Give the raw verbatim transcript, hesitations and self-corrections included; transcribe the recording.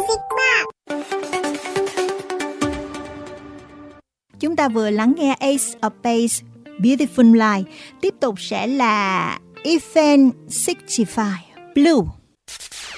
Music Box. Chúng ta vừa lắng nghe Ace of Base, Beautiful Life. Tiếp tục sẽ là Eiffel sáu mươi lăm, Blue.